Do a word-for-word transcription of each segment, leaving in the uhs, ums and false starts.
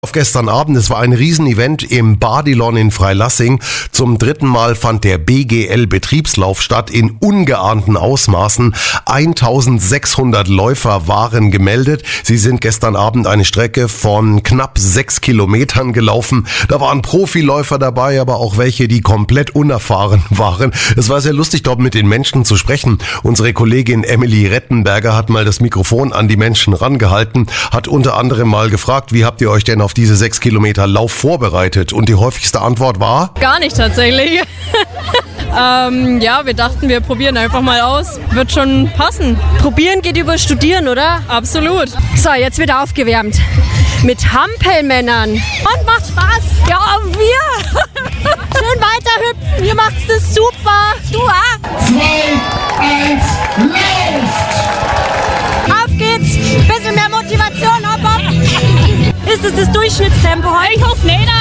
Auf gestern Abend, es war ein Riesenevent im Badilon in Freilassing. Zum dritten Mal fand der B G L-Betriebslauf statt in ungeahnten Ausmaßen. eintausendsechshundert Läufer waren gemeldet. Sie sind gestern Abend eine Strecke von knapp sechs Kilometern gelaufen. Da waren Profiläufer dabei, aber auch welche, die komplett unerfahren waren. Es war sehr lustig, dort mit den Menschen zu sprechen. Unsere Kollegin Emily Rettenberger hat mal das Mikrofon an die Menschen rangehalten, hat unter anderem mal gefragt, wie habt ihr euch denn auf diese sechs Kilometer Lauf vorbereitet? Und die häufigste Antwort war? Gar nicht tatsächlich. ähm, ja, wir dachten, wir probieren einfach mal aus. Wird schon passen. Probieren geht über Studieren, oder? Absolut. So, jetzt wird aufgewärmt. Mit Hampelmännern. Und macht Spaß. Ja, und wir. Schön weiterhüpfen. Ihr macht's das super. Du auch. zwei, eins, läuft! Auf geht's. Bisschen mehr Motivation, hopp, hopp. Ist es das Durchschnittstempo heute? Ich hoffe nicht.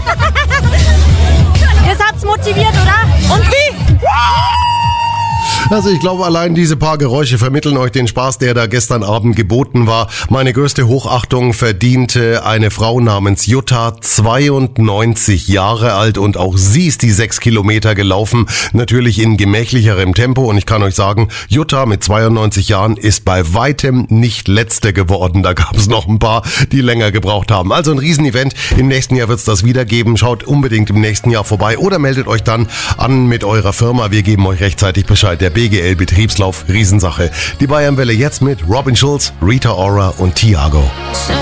Ihr habt's motiviert, oder? Und wie? Also ich glaube, allein diese paar Geräusche vermitteln euch den Spaß, der da gestern Abend geboten war. Meine größte Hochachtung verdiente eine Frau namens Jutta, zweiundneunzig Jahre alt, und auch sie ist die sechs Kilometer gelaufen, natürlich in gemächlicherem Tempo, und ich kann euch sagen, Jutta mit zweiundneunzig Jahren ist bei weitem nicht Letzte geworden. Da gab es noch ein paar, die länger gebraucht haben. Also ein Riesenevent. Im nächsten Jahr wird es das wieder geben. Schaut unbedingt im nächsten Jahr vorbei oder meldet euch dann an mit eurer Firma. Wir geben euch rechtzeitig Bescheid. Der B G L-Betriebslauf, Riesensache. Die Bayernwelle jetzt mit Robin Schulz, Rita Ora und Thiago.